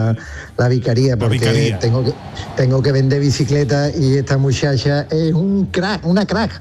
la vicaría, porque tengo que vender bicicleta y esta muchacha es una crack.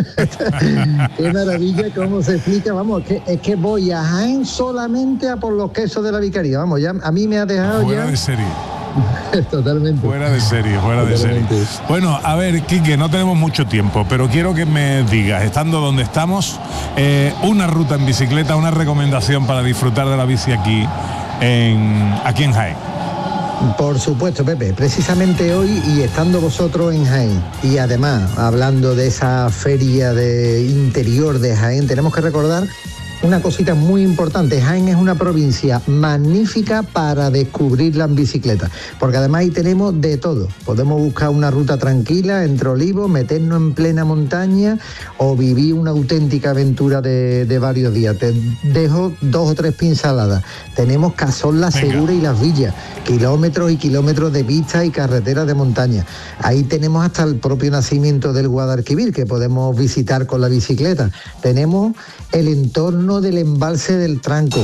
Qué maravilla cómo se explica, vamos, es que voy a Jaén solamente a por los quesos de la vicaría, vamos, ya a mí me ha dejado fuera de serie. Totalmente. Fuera de serie. Bueno, a ver, Quique, no tenemos mucho tiempo, pero quiero que me digas, estando donde estamos, una ruta en bicicleta, una recomendación para disfrutar de la bici aquí en Jaén. Por supuesto, Pepe, precisamente hoy y estando vosotros en Jaén y además hablando de esa feria de interior de Jaén, tenemos que recordar una cosita muy importante. Jaén es una provincia magnífica para descubrirla en bicicleta, porque además ahí tenemos de todo. Podemos buscar una ruta tranquila entre olivos, meternos en plena montaña o vivir una auténtica aventura de varios días. Te dejo 2 o 3 pinceladas. Tenemos Cazorla Segura y Las Villas, kilómetros y kilómetros de pistas y carreteras de montaña. Ahí tenemos hasta el propio nacimiento del Guadalquivir, que podemos visitar con la bicicleta. Tenemos el entorno del embalse del Tranco,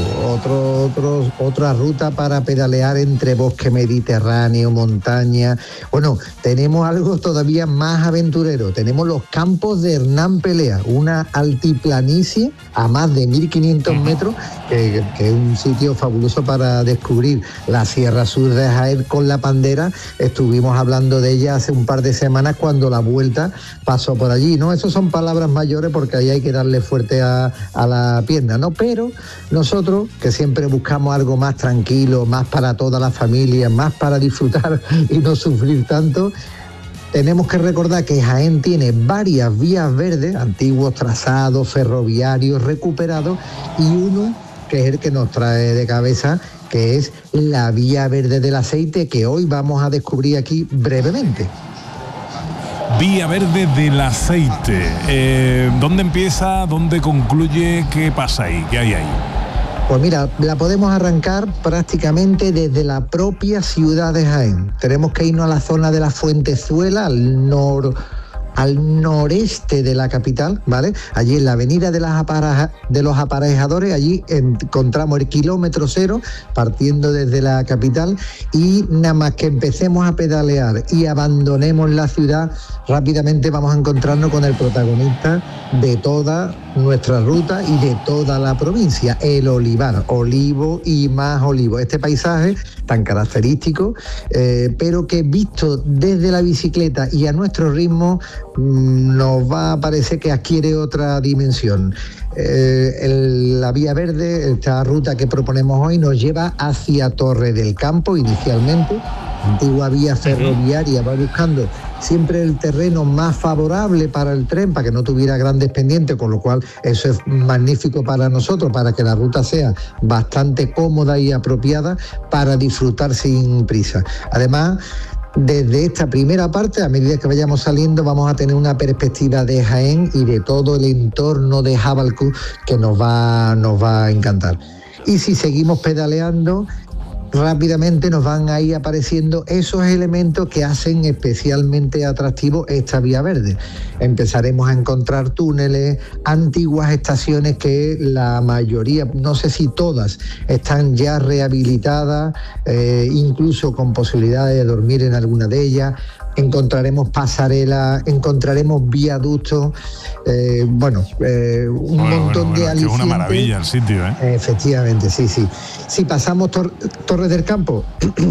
otra ruta para pedalear entre bosque mediterráneo, montaña. Bueno, tenemos algo todavía más aventurero. Tenemos los campos de Hernán Pelea, una altiplanicie a más de 1.500 metros, que es un sitio fabuloso para descubrir. La Sierra Sur de Jaén con la Pandera, estuvimos hablando de ella hace un par de semanas cuando la Vuelta pasó por allí, ¿no? Eso son palabras mayores porque ahí hay que darle fuerte a la pierna, ¿no? Pero nosotros, que siempre buscamos algo más tranquilo, más para toda la familia, más para disfrutar y no sufrir tanto, tenemos que recordar que Jaén tiene varias vías verdes, antiguos trazados ferroviarios recuperados, y uno que es el que nos trae de cabeza, que es la Vía Verde del Aceite, que hoy vamos a descubrir aquí brevemente. Vía Verde del Aceite. ¿Dónde empieza? ¿Dónde concluye? ¿Qué pasa ahí? ¿Qué hay ahí? Pues mira, la podemos arrancar prácticamente desde la propia ciudad de Jaén. Tenemos que irnos a la zona de la Fuentezuela, al noreste de la capital, ¿vale? Allí en la avenida de los Aparejadores, allí encontramos el kilómetro 0, partiendo desde la capital, y nada más que empecemos a pedalear y abandonemos la ciudad, rápidamente vamos a encontrarnos con el protagonista de toda nuestra ruta y de toda la provincia, el olivar, olivo y más olivo. Este paisaje tan característico, pero que visto desde la bicicleta y a nuestro ritmo, nos va a parecer que adquiere otra dimensión. La Vía Verde, esta ruta que proponemos hoy, nos lleva hacia Torre del Campo inicialmente, antigua vía ferroviaria, va buscando siempre el terreno más favorable para el tren, para que no tuviera grandes pendientes, con lo cual eso es magnífico para nosotros, para que la ruta sea bastante cómoda y apropiada para disfrutar sin prisa. Además, desde esta primera parte, a medida que vayamos saliendo, vamos a tener una perspectiva de Jaén y de todo el entorno de Jabalcú que nos va a encantar. Y si seguimos pedaleando, rápidamente nos van a ir apareciendo esos elementos que hacen especialmente atractivo esta Vía Verde. Empezaremos a encontrar túneles, antiguas estaciones que la mayoría, no sé si todas, están ya rehabilitadas, incluso con posibilidades de dormir en alguna de ellas. Encontraremos pasarelas, encontraremos viaductos, un montón de alicientes. Es una maravilla el sitio, ¿eh? Efectivamente, sí. Si pasamos Torre del Campo,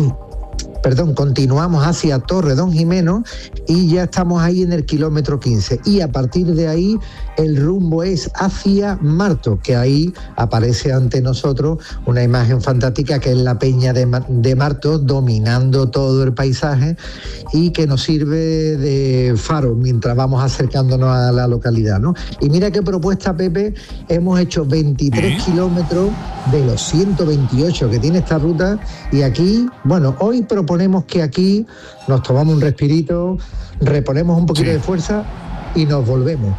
continuamos hacia Torre Don Jimeno y ya estamos ahí en el kilómetro 15. Y a partir de ahí el rumbo es hacia Martos, que ahí aparece ante nosotros una imagen fantástica que es la peña de Martos dominando todo el paisaje y que nos sirve de faro mientras vamos acercándonos a la localidad, ¿no? Y mira qué propuesta, Pepe, hemos hecho 23 kilómetros de los 128 que tiene esta ruta, y aquí, hoy proponemos que aquí nos tomamos un respirito, reponemos un poquito de fuerza y nos volvemos.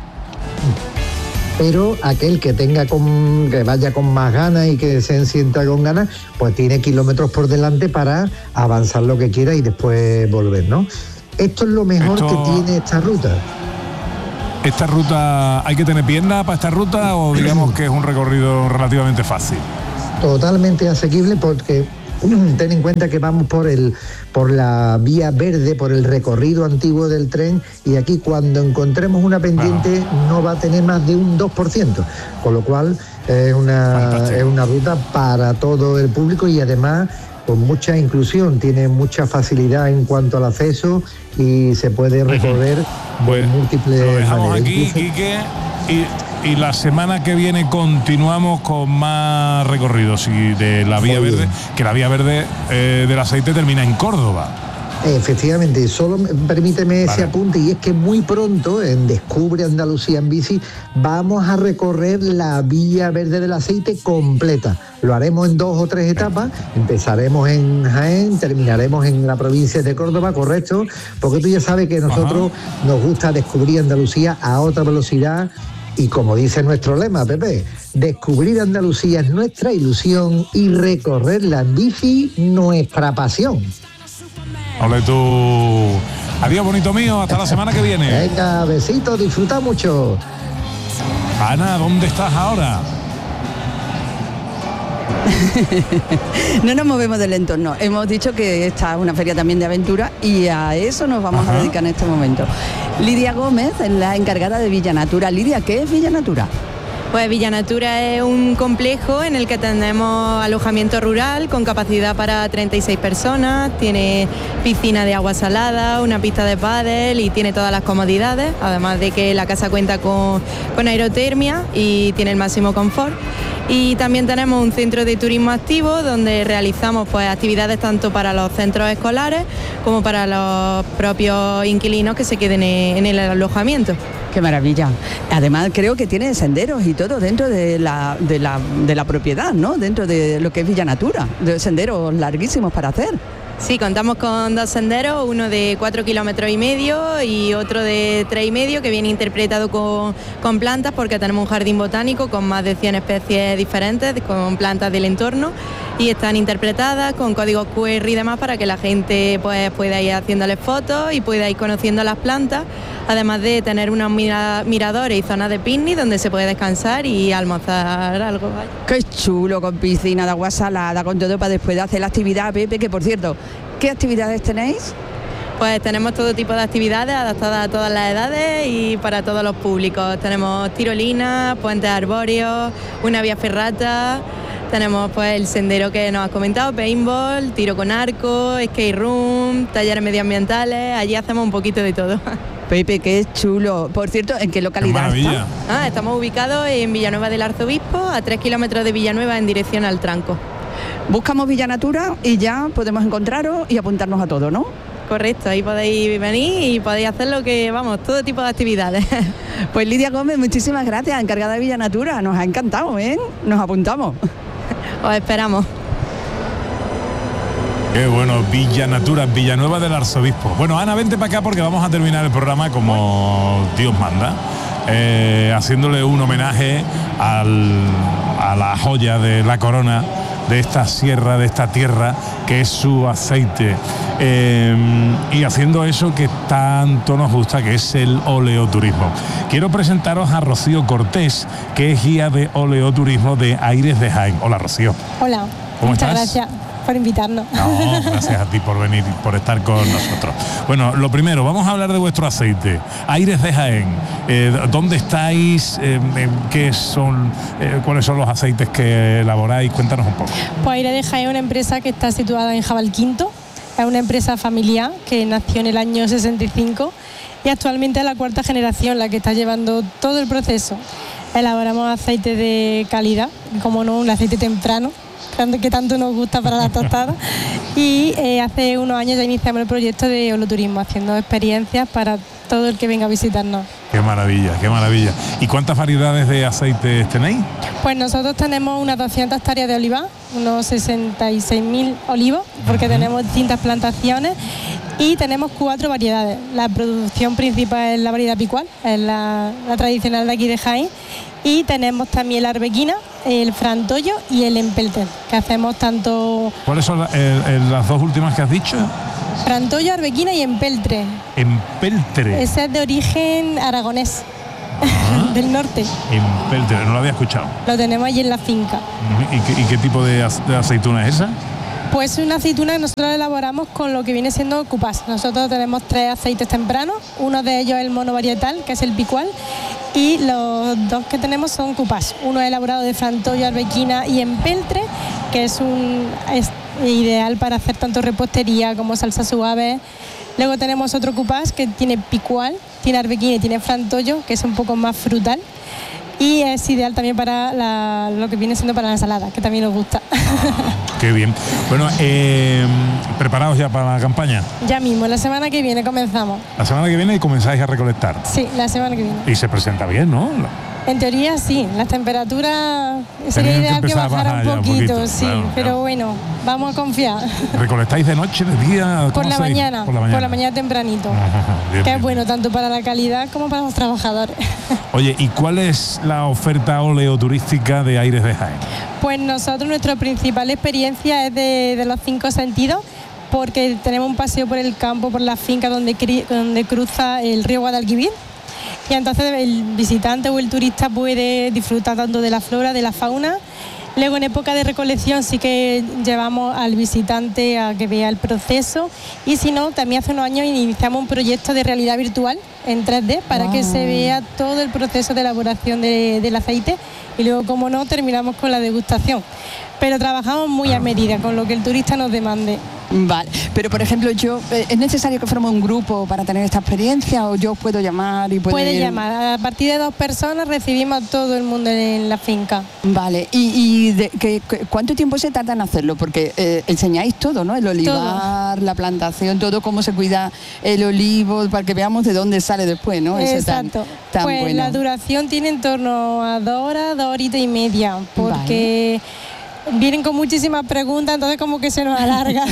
Pero aquel que que vaya con más ganas y que se sienta con ganas, pues tiene kilómetros por delante para avanzar lo que quiera y después volver, ¿no? Esto es lo mejor que tiene esta ruta. ¿Esta ruta hay que tener pierna para esta ruta o digamos que es un recorrido relativamente fácil? Totalmente asequible, porque ten en cuenta que vamos por la vía verde, por el recorrido antiguo del tren, y aquí cuando encontremos una pendiente no va a tener más de un 2%, con lo cual es una ruta para todo el público y además con mucha inclusión, tiene mucha facilidad en cuanto al acceso y se puede recorrer de múltiples lo dejamos maneras. Aquí, Quique, y la semana que viene continuamos con más recorridos y de la Vía Verde, que la Vía Verde del aceite termina en Córdoba. Efectivamente, solo permíteme ese apunte, y es que muy pronto en Descubre Andalucía en bici vamos a recorrer la Vía Verde del Aceite completa. Lo haremos en 2 o 3 etapas, empezaremos en Jaén, terminaremos en la provincia de Córdoba, correcto, porque tú ya sabes que nosotros nos gusta descubrir Andalucía a otra velocidad. Y como dice nuestro lema, Pepe, descubrir Andalucía es nuestra ilusión y recorrerla en bici nuestra pasión. Ole tú. Adiós, bonito mío, hasta la semana que viene. Venga, besitos, disfruta mucho. Ana, ¿dónde estás ahora? No nos movemos del entorno. Hemos dicho que esta es una feria también de aventura y a eso nos vamos a dedicar en este momento. Lidia Gómez es la encargada de Villa Natura. Lidia, ¿qué es Villa Natura? Pues Villa Natura es un complejo en el que tenemos alojamiento rural con capacidad para 36 personas, tiene piscina de agua salada, una pista de pádel y tiene todas las comodidades, además de que la casa cuenta con aerotermia y tiene el máximo confort. Y también tenemos un centro de turismo activo donde realizamos pues actividades tanto para los centros escolares como para los propios inquilinos que se queden en el alojamiento. Qué maravilla. Además creo que tiene senderos y todo dentro de la propiedad, ¿no? Dentro de lo que es Villa Natura, de senderos larguísimos para hacer. Sí, contamos con 2 senderos, uno de 4,5 kilómetros y otro de 3,5, que viene interpretado con plantas, porque tenemos un jardín botánico con más de 100 especies diferentes, con plantas del entorno, y están interpretadas con códigos QR y demás para que la gente pues pueda ir haciéndoles fotos y pueda ir conociendo las plantas, además de tener unos miradores y zonas de picnic donde se puede descansar y almorzar algo. Qué chulo, con piscina de agua salada, con todo para después de hacer la actividad, Pepe, que por cierto, ¿qué actividades tenéis? Pues tenemos todo tipo de actividades adaptadas a todas las edades y para todos los públicos. Tenemos tirolinas, puentes arbóreos, una vía ferrata, tenemos pues el sendero que nos has comentado, paintball, tiro con arco, skate room, talleres medioambientales, allí hacemos un poquito de todo. Pepe, qué chulo. Por cierto, ¿en qué localidad está? Estamos ubicados en Villanueva del Arzobispo, a 3 kilómetros de Villanueva en dirección al Tranco. Buscamos Villa Natura y ya podemos encontraros y apuntarnos a todo, ¿no? Correcto, ahí podéis venir y podéis hacer todo tipo de actividades. Pues Lidia Gómez, muchísimas gracias, encargada de Villa Natura. Nos ha encantado, ¿eh? Nos apuntamos. Os esperamos. Qué bueno, Villa Natura, Villanueva del Arzobispo. Bueno, Ana, vente para acá porque vamos a terminar el programa como Dios manda, haciéndole un homenaje a la joya de la corona de esta sierra, de esta tierra, que es su aceite, y haciendo eso que tanto nos gusta, que es el oleoturismo. Quiero presentaros a Rocío Cortés, que es guía de oleoturismo de Aires de Jaén. Hola, Rocío. Hola, ¿Cómo muchas estás? gracias por invitarnos. No, gracias a ti por venir, por estar con nosotros. Bueno, lo primero, vamos a hablar de vuestro aceite. Aires de Jaén, ¿dónde estáis? ¿Qué son? ¿Cuáles son los aceites que elaboráis? Cuéntanos un poco. Pues Aires de Jaén es una empresa que está situada en Jabalquinto. Es una empresa familiar que nació en el año 65 y actualmente es la 4ª generación la que está llevando todo el proceso. Elaboramos aceite de calidad, como no, un aceite temprano, que tanto nos gusta para las tostadas, y hace unos años ya iniciamos el proyecto de oleoturismo, haciendo experiencias para todo el que venga a visitarnos. Qué maravilla, qué maravilla. ¿Y cuántas variedades de aceites tenéis? Pues nosotros tenemos unas 200 hectáreas de olivar, unos 66.000 olivos, porque tenemos distintas plantaciones, y tenemos 4 variedades. La producción principal es la variedad picual, es la tradicional de aquí de Jaén, y tenemos también la arbequina, el frantollo y el empeltre, que hacemos tanto... ¿Cuáles son las 2 últimas que has dicho? Frantollo, arbequina y empeltre. Empeltre. Ese es de origen aragonés, del norte. Empeltre, no lo había escuchado. Lo tenemos allí en la finca. ¿Y qué tipo de aceituna es esa? Pues una aceituna que nosotros elaboramos con lo que viene siendo cupás. Nosotros tenemos 3 aceites tempranos, uno de ellos es el monovarietal, que es el picual, y los 2 que tenemos son cupás. Uno es elaborado de frantollo, arbequina y empeltre, que es ideal para hacer tanto repostería como salsa suave. Luego tenemos otro cupás que tiene picual, tiene arbequina y tiene frantollo, que es un poco más frutal. Y es ideal también para lo que viene siendo para la ensalada, que también nos gusta. Qué bien. Bueno, ¿preparados ya para la campaña? Ya mismo, la semana que viene comenzamos. La semana que viene comenzáis a recolectar. Sí, la semana que viene. Y se presenta bien, ¿no? En teoría sí, las temperaturas sería ideal que bajara un poquito, sí, claro, pero claro. Bueno, vamos a confiar. ¿Recolectáis de noche, de día? Por la mañana tempranito. Ajá, bien, que bien. Es bueno tanto para la calidad como para los trabajadores. Oye, ¿y cuál es la oferta oleoturística de Aires de Jaén? Pues nosotros, nuestra principal experiencia es de los 5 sentidos, porque tenemos un paseo por el campo, por la finca donde cruza el río Guadalquivir. Y entonces el visitante o el turista puede disfrutar tanto de la flora, de la fauna. Luego en época de recolección sí que llevamos al visitante a que vea el proceso, y si no, también hace unos años iniciamos un proyecto de realidad virtual en 3D para que se vea todo el proceso de elaboración del aceite, y luego, como no, terminamos con la degustación. Pero trabajamos muy a medida, con lo que el turista nos demande. Vale, pero por ejemplo, ¿es necesario que forme un grupo para tener esta experiencia, o yo puedo llamar y puede llamar? A partir de 2 personas recibimos a todo el mundo en la finca. Vale, ¿cuánto tiempo se tarda en hacerlo? Porque enseñáis todo, ¿no? El olivar, todo. La plantación, todo, cómo se cuida el olivo, para que veamos de dónde sale después, ¿no? Exacto. Tan pues bueno. La duración tiene en torno a 2 horas, 2 horitas y media, porque... Vale. Vienen con muchísimas preguntas, entonces como que se nos alarga.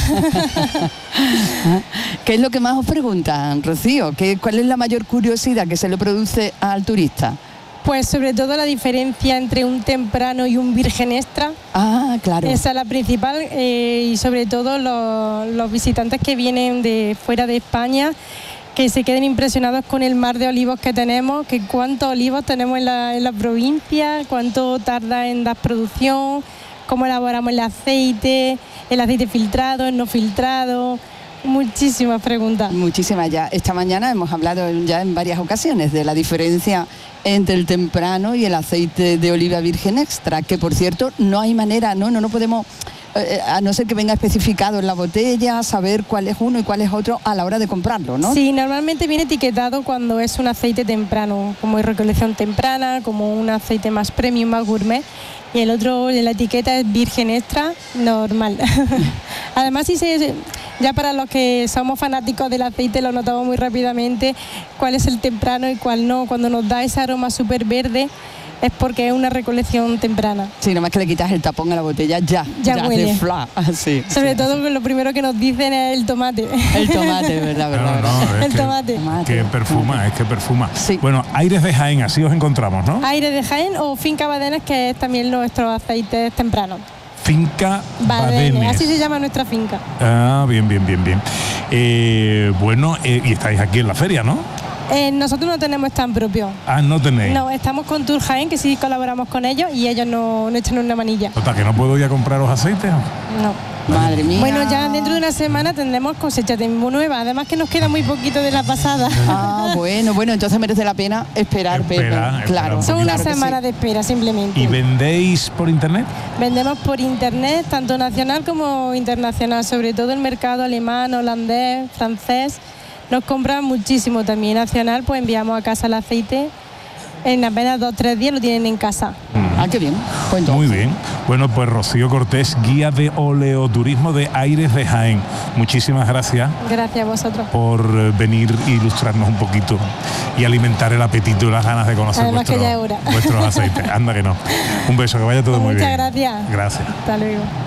¿Qué es lo que más os preguntan, Rocío? ¿Cuál es la mayor curiosidad que se le produce al turista? Pues sobre todo la diferencia entre un temprano y un virgen extra. Ah, claro. Esa es la principal, y sobre todo los visitantes que vienen de fuera de España, que se queden impresionados con el mar de olivos que tenemos, que cuántos olivos tenemos en la provincia, cuánto tarda en dar producción, cómo elaboramos el aceite filtrado, el no filtrado. Muchísimas preguntas. Muchísimas ya. Esta mañana hemos hablado ya en varias ocasiones de la diferencia entre el temprano y el aceite de oliva virgen extra, que por cierto no hay manera, no podemos, a no ser que venga especificado en la botella, saber cuál es uno y cuál es otro a la hora de comprarlo, ¿no? Sí, normalmente viene etiquetado cuando es un aceite temprano, como es recolección temprana, como un aceite más premium, más gourmet, y el otro en la etiqueta es virgen extra normal. Además, ya para los que somos fanáticos del aceite lo notamos muy rápidamente cuál es el temprano y cuál no. Cuando nos da ese aroma súper verde es porque es una recolección temprana. Sí, nomás que le quitas el tapón a la botella, ya huele. Hace fla. Sí, sobre todo lo primero que nos dicen es el tomate. El tomate, verdad. No, el tomate. Que perfuma, es que perfuma. Sí. Bueno, Aires de Jaén, así os encontramos, ¿no? Aires de Jaén o Finca Badenes, que es también nuestro aceite temprano. Finca Badenes. Así se llama nuestra finca. Ah, bien. Bueno, y estáis aquí en la feria, ¿no? Nosotros no tenemos stand propio. Ah, ¿no tenéis? No, estamos con Tour Jaén, que sí colaboramos con ellos, y ellos no echan una manilla. ¿Total, que no puedo ir a compraros aceites? No. Madre mía. Bueno, ya dentro de una semana tendremos cosecha nueva. Además que nos queda muy poquito de la pasada. Ah, bueno, entonces merece la pena esperar, claro. Son una semana de espera, simplemente. ¿Y vendéis por internet? Vendemos por internet, tanto nacional como internacional, sobre todo el mercado alemán, holandés, francés. Nos compran muchísimo también. Nacional, pues enviamos a casa el aceite. En apenas 2 o 3 días lo tienen en casa. Ah, qué bien. Pues muy bien. Bueno, pues Rocío Cortés, guía de oleoturismo de Aires de Jaén. Muchísimas gracias. Gracias a vosotros. Por venir e ilustrarnos un poquito y alimentar el apetito y las ganas de conocer vuestros aceites. Anda que no. Un beso, que vaya todo muy bien. Muchas gracias. Gracias. Hasta luego.